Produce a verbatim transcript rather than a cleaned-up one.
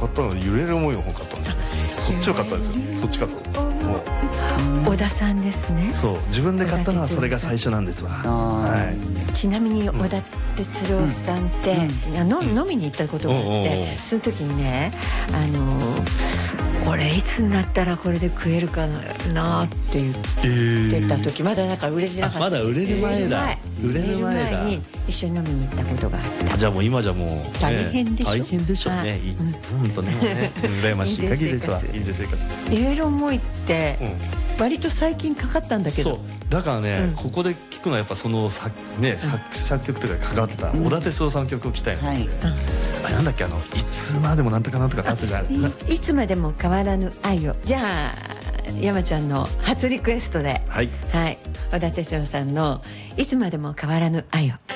買ったのは揺れる思いの方買ったんですよ。そっちを買ったんですよ。そっち買ったの。 小田さんですね。 そう自分で買ったのはそれが最初なんですわ。はい、 ちなみに小田哲郎さんって、うん、の飲みに行ったことがあって、うん、その時にね、あの俺いつになったらこれで食えるかなって言ってた時、えー、まだだから売れてなかった。 まだ売れる前だ。売れる前だ。 に一緒に飲みに行ったことがあった。 じゃあもう今じゃもう、ね、 大変でしょ。 大変でしょうね。いい本当ね、ね羨ましい限りですわ。いい生活。 揺れる思いって、うん、割と最近かかったんだけど。 そうだからね、うん、ここで聞くのはやっぱその作ね作作曲とか関わってた小田哲郎さんの曲を聞きたいの。はい。あれなんだっけあのいつまでもなんとかなんとかなってじゃない。 いつまでも変わらぬ愛を。じゃあ山ちゃんの初リクエストで、はい、はい、小田哲郎さんのいつまでも変わらぬ愛を。